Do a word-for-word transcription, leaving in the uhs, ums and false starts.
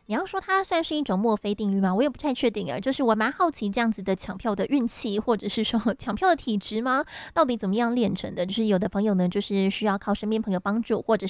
你要说它算是一种墨菲定律吗？我也不太确定啊，就是我蛮好奇这样子的抢票的运气，或者是说抢票的体质吗？到底怎么样练成的？就是有的朋友呢，就是需要靠身边朋友帮助，或者